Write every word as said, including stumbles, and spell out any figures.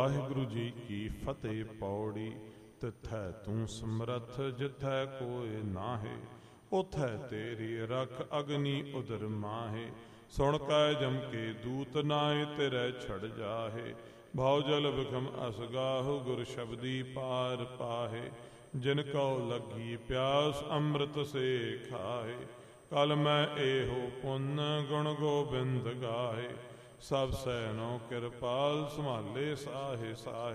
ਵਾਹਿਗੁਰੂ ਜੀ ਕੀ ਫਤਿਹ। ਪੌੜੀ। ਤਿਥੈ ਤੂੰ ਸਮਰੱਥ ਜਿਥੈ ਕੋਇ ਨਾਹੇ, ਉਥੈ ਤੇਰੀ ਰਖ ਅਗਨੀ ਉਦਰ ਮਾਹੇ। ਸੁਣ ਕੈ ਜਮ ਕੇ ਦੂਤ ਨਾਏ ਤੇਰੇ ਛੜ ਜਾਹੇ, ਭਉ ਜਲ ਬਿਖਮ ਅਸਗਾਹੁ ਗੁਰ ਸ਼ਬਦੀ ਪਾਰ ਪਾਹੇ। ਜਿਨ ਕਉ ਲੱਗੀ ਪਿਆਸ ਅੰਮ੍ਰਿਤ ਸੇ ਖਾਹੇ, ਕਲ ਮੈਂ ਇਹੋ ਪੁੰਨ ਗੁਣ ਗੋਬਿੰਦ ਗਾਹੇ। ਸਭ ਸੈਨੋ ਕਿਰਪਾਲ ਸੰਭਾਲੇ ਸਾਹੇ ਸਾਹੇ।